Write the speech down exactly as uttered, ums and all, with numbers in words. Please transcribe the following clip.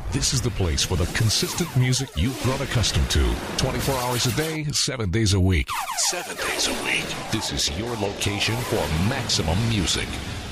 This is the place for the consistent music you've grown accustomed to. twenty-four hours a day, seven days a week. Seven days a week. This is your location for maximum music.